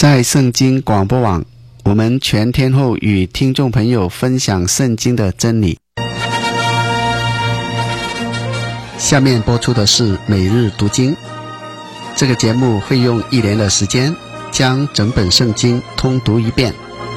在圣经广播网，我们全天候与听众朋友分享圣经的真理。下面播出的是每日读经。这个节目会用1年的时间将整本圣经通读一遍。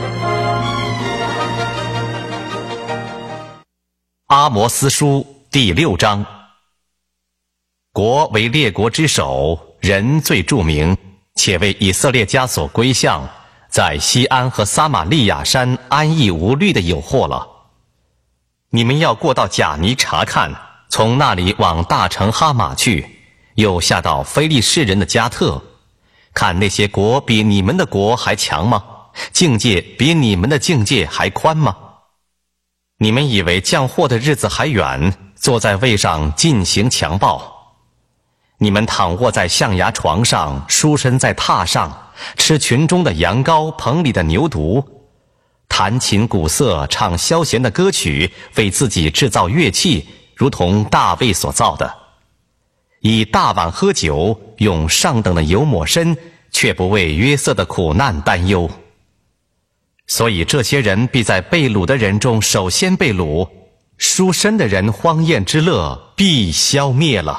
阿摩司书第6章。国为列国之首，人最著名，且为以色列家所归向，在西安和撒玛利亚山安逸无虑的有祸了。你们要过到贾尼查看，从那里往大城哈马去，又下到非利士人的加特，看那些国比你们的国还强吗？境界比你们的境界还宽吗？你们以为降祸的日子还远，坐在位上进行强暴。你们躺卧在象牙床上，舒身在榻上，吃群中的羊羔，棚里的牛犊，弹琴鼓瑟，唱消闲的歌曲，为自己制造乐器，如同大卫所造的。以大碗喝酒，用上等的油抹身，却不为约瑟的苦难担忧。所以这些人必在被掳的人中首先被掳，赎身的人荒宴之乐必消灭了。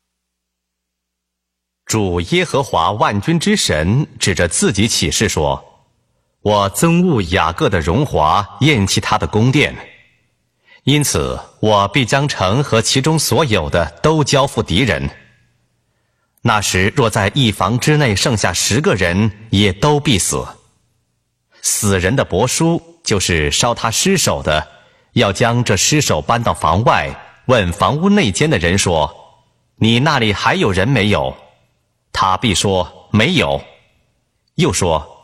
主耶和华万军之神指着自己起誓说：我憎恶雅各的荣华，厌弃他的宫殿，因此我必将城和其中所有的都交付敌人。那时若在一房之内剩下10个人，也都必死。死人的帛书，就是烧他尸首的，要将这尸首搬到房外，问房屋内间的人说：你那里还有人没有？他必说没有。又说：